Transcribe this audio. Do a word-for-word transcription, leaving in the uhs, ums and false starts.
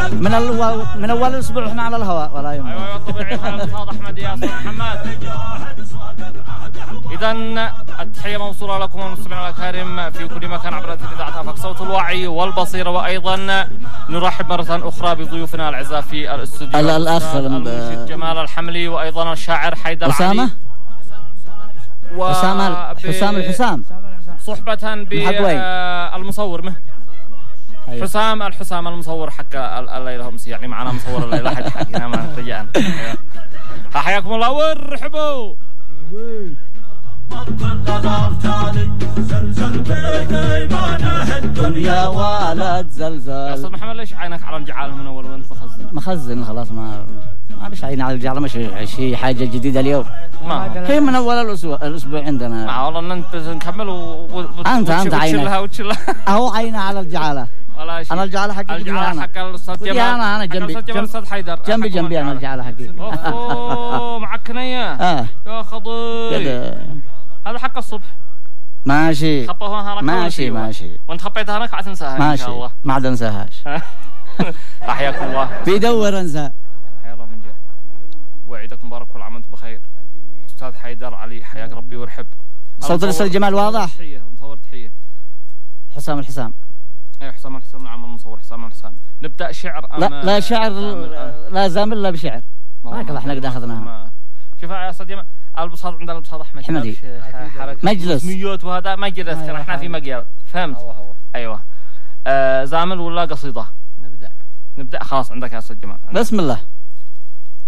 من الو... من اول الاسبوع احنا على الهواء ولا يوم. ايوه طبيعي الاستاذ احمد يا استاذ محمد. اذا التحيه موصوله لكم المستمعين الاكارم في كل مكان عبر اذاعه افاق صوت الوعي والبصيره، وايضا نرحب مره اخرى بضيوفنا الاعزاء في الاستوديو الاخ المنشد جمال الحملي، وايضا الشاعر حيدر أسامة. علي حسام حسام الحسام صحبة بالمصور مه أيوه. حسام الحسام المصور حق الليلة أمس، يعني معنا مصور الليلة حق حقنا ما رجعنا. أيوه. حياكم الله ورحبوا. زلزل بين ايمانه الدنيا ولد زلزل. يا استاذ محمد ليش عينك على الجعاله من اول وانت مخزن؟ مخزن خلاص، ما ما ليش عيني على الجعاله، مش شيء حاجه جديده اليوم. ما هي من اول الاسبوع الاسبوع عندنا. ما والله انت نكمل و انت انت عينك اهو عينه على الجعاله. ولا شيء. انا الجعاله حقي الجعاله حق الاستاذ جمال. انا انا جنبي جنب الاستاذ حيدر جنبي جنبي انا الجعاله حقي. اوه معك كنيه. اه يا خضي هذا حق الصبح. ماشي خبوها هناك ماشي ماشي وانت خبيتها هناك عاد تنساها ان شاء الله. ما عاد انساهاش. احياكم الله. بيدور انسى. حيا الله من جاء. وعيدك مبارك كل عام وانت بخير. استاذ حيدر علي حياك ربي ويرحب. صوت الاستاذ جمال واضح. تحيه مصور تحيه. حسام الحسام. اي حسام الحسام. نعم المصور حسام الحسام. نبدا شعر لا لا شعر لا زامل لا بشعر. هكذا احنا قد اخذناها. شوف يا استاذ جمال البساط عندنا البساط احمد حمدي مجلس ميوت وهذا مجلس ترى احنا في مجال فهمت. هو هو. ايوه آه زامل ولا قصيده؟ نبدا نبدا خلاص عندك يا استاذ جمال. بسم الله.